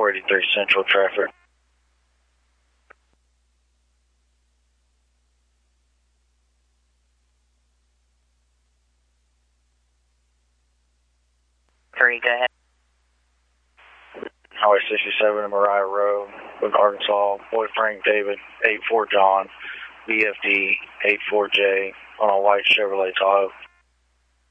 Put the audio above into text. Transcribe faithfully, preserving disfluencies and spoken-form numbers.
four eighty-three Central traffic. Three, go ahead. Highway sixty-seven, Mariah Road, with Arkansas, boy Frank David, eight four John, B F D eight four J, on a white Chevrolet Tahoe.